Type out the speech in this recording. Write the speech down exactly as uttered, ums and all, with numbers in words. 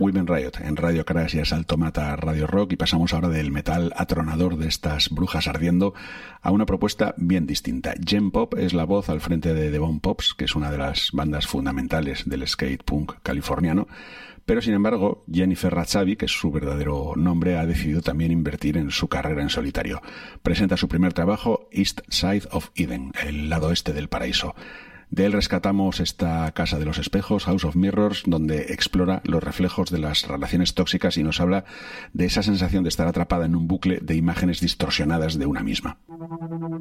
Women Riot en Radio Crash y Asalto Mata Radio Rock, y pasamos ahora del metal atronador de estas brujas ardiendo a una propuesta bien distinta. Jen Pop es la voz al frente de The Bomb Pops, que es una de las bandas fundamentales del skate punk californiano, pero sin embargo Jennifer Ratzavi, que es su verdadero nombre, ha decidido también invertir en su carrera en solitario. Presenta su primer trabajo, East Side of Eden, el lado este del paraíso. De él rescatamos esta Casa de los Espejos, House of Mirrors, donde explora los reflejos de las relaciones tóxicas y nos habla de esa sensación de estar atrapada en un bucle de imágenes distorsionadas de una misma.